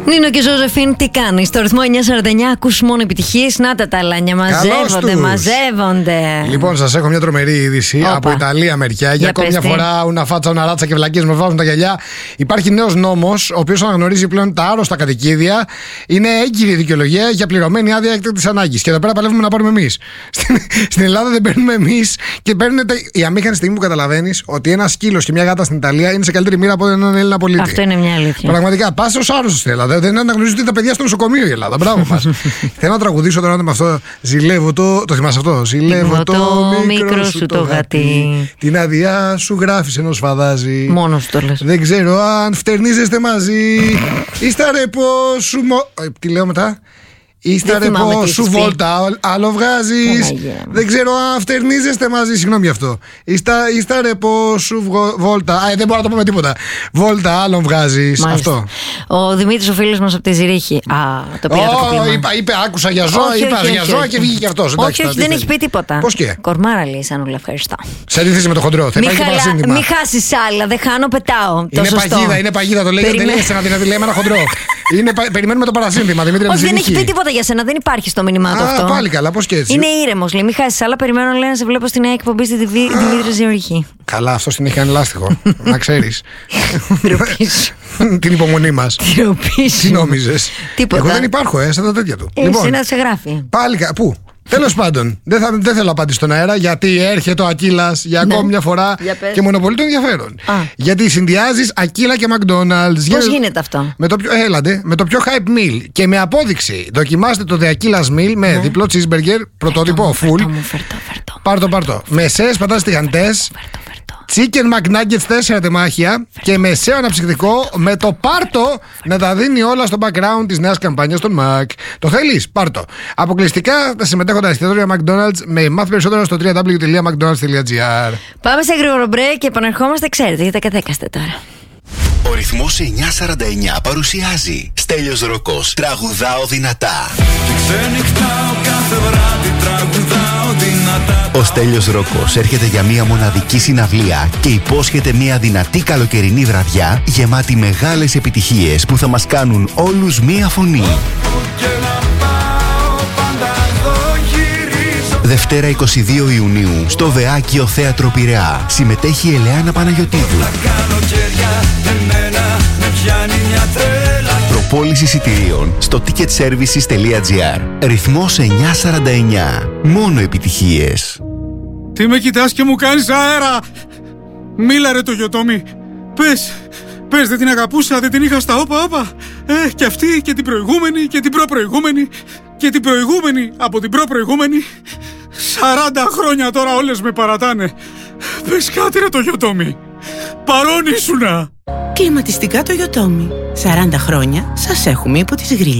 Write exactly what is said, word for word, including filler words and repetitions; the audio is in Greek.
Νίνο και Ζωζεφίν, τι κάνει? Στο ρυθμό εννιά σαράντα εννιά ακούς μόνο επιτυχίες. Να τα ταλάνια, μαζεύονται, μαζεύονται. Λοιπόν, σας έχω μια τρομερή είδηση. Όπα. Από Ιταλία μεριά. Για, για ακόμη μια φορά, ούνα φάτσα, ούνα ράτσα και βλακίες με βάζουν τα γυαλιά. Υπάρχει νέος νόμος, ο οποίος αναγνωρίζει πλέον τα άρρωστα κατοικίδια. Είναι έγκυρη δικαιολογία για πληρωμένη άδεια έκτακτης ανάγκης. Και εδώ πέρα παλεύουμε να πάρουμε εμείς. Στην, στην Ελλάδα δεν παίρνουμε εμείς και παίρνουν η αμήχανη στιγμή που καταλαβαίνεις ότι ένα σκύλος και μια γάτα στην Ιταλία είναι σε καλύτερη μοίρα από έναν Έλληνα πολίτη. Αυτό είναι μια αλήθεια. Πραγματικά, πα ως άρρωστος στην Ελλάδα. Δεν αναγνωρίζουν τα παιδιά στο νοσοκομείο η Ελλάδα. Μπράβο μας. Θέλω να τραγουδήσω τώρα με αυτό. Ζηλεύω το. Το θυμάσαι αυτό? Ζηλεύω το, το μικρό σου το γατί. Την άδειά σου γράφεις ενώ σφαδάζει. Μόνος το λες. Δεν ξέρω αν φτερνίζεστε μαζί. Είστε ρεπό σου. Τι λέω μετά? Είστε ρεπό σου βόλτα, άλλο βγάζεις. Δεν ξέρω αν φτερνίζεστε μαζί. Συγγνώμη αυτό. Είστε ρεπό σου βόλτα. Α, δεν μπορώ να το πω με τίποτα. Βόλτα, άλλον βγάζεις. Αυτό. Ο Δημήτρης, ο φίλος μας από τη Ζηρίχη. Α, το πήρα το κοπήμα. Είπα, είπε, άκουσα για ζώα, είπα για ζώα και βγήκε και αυτός. Όχι, όχι, δεν έχει πει τίποτα. Πώς και? Κορμάρα λέει, σαν όλα, ευχαριστώ. Σε αντίθεση με το χοντρό. Μην χάσεις άλλα, δεν χάνω, πετάω. Είναι παγίδα, είναι παγίδα. Το λέει να λέμε ένα χοντρό. Περιμένουμε το παρασύνθημα, Δημήτρη. Όχι, δεν έχει πει τίποτα για σένα, δεν υπάρχει στο μήνυμά του αυτό. Α, πάλι καλά, πώς και έτσι. Είναι ήρεμος, λέει. Μην χάσεις άλλα, περιμένω λέει, να σε βλέπω στην νέα εκπομπή στη Δημήτρη Ζηρίχη. Καλά, αυτό την έχει κάνει λάστιχο. Να ξέρεις. Την υπομονή μας. Τι νόμιζες? Τίποτα. Εγώ δεν υπάρχω, ε, σαν τα τέτοια του. Λοιπόν, να σε γράφει. Πάλι καλά. Πού? Τέλος πάντων, δεν, θα, δεν θέλω να απαντήσω στον αέρα γιατί έρχεται ο Ακύλας για ακόμη ναι. μια φορά και μονοπολεί το ενδιαφέρον. Α. Γιατί συνδυάζεις Ακύλα και McDonald's. Πώς γίνεται αυτό? Με το πιο, ε, έλατε, με το πιο hype meal και με απόδειξη. Δοκιμάστε το The Akílas Meal με ναι. διπλό cheeseburger, πρωτότυπο, full. Πάρτο, πάρτο. Μεσαίες πατάτες τηγανιτές. Chicken McNuggets τέσσερα τεμάχια και μεσαίο αναψυκτικό με το πάρτο να τα δίνει όλα στο background της νέας καμπάνιας των Mac. Το θέλεις? Πάρτο. Αποκλειστικά τα συμμετέχοντα εστιατόρια McDonald's με μάθει περισσότερο στο double-u double-u double-u τελεία mcdonalds τελεία gr. Πάμε σε γρήγορο break και επανερχόμαστε, ξέρετε, γιατί τα καθέκαστε τώρα. Ο ρυθμός εννιά σαράντα εννιά παρουσιάζει Στέλιος Ροκός, τραγουδάω δυνατά. Κάθε βράδυ, τραγουδάω δυνατά. Ο Στέλιος Ροκός έρχεται για μια μοναδική συναυλία και υπόσχεται μια δυνατή καλοκαιρινή βραδιά γεμάτη μεγάλες επιτυχίες που θα μας κάνουν όλους μια φωνή. Δευτέρα είκοσι δύο Ιουνίου στο Βεάκιο Θέατρο Πειραιά συμμετέχει η Ελεάνα Παναγιωτίδου. Προπόληση εισιτηρίων στο ticket services τελεία gr. Ρυθμός εννιά σαράντα εννιά. Μόνο επιτυχίες. Τι με κοιτάς και μου κάνεις αέρα? Μίλα ρε το Γιωτόμι. Πες, πες δεν την αγαπούσα, δεν την είχα στα όπα όπα. Ε, και αυτή και την προηγούμενη και την προπροηγούμενη και την προηγούμενη από την προπροηγούμενη. Σαράντα χρόνια τώρα όλες με παρατάνε. Πες κάτι ρε το Γιωτόμι. Παρόν ήσουνα. Κλιματιστικά το Γιωτόμι. σαράντα χρόνια σας έχουμε υπό τις γρίλες.